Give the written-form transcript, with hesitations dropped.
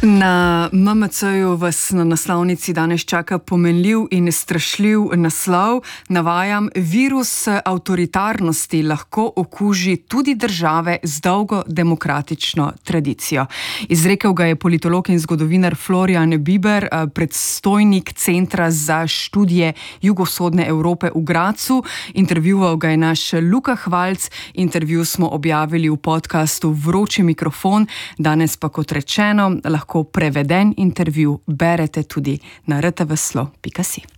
Na MMC-ju vas na naslovnici danes čaka pomenljiv in strašljiv naslov. Navajam, virus avtoritarnosti lahko okuži tudi države z dolgo demokratično tradicijo. Izrekel ga je politolog in zgodovinar Florian Biber, predstojnik Centra za študije jugovzhodne Evrope v Grazu. Intervjuval ga je naš Luka Hvalc. Intervju smo objavili v podcastu Vroči mikrofon. Danes pa, kot rečeno, lahko preveden intervju berete tudi na rtvslo.si.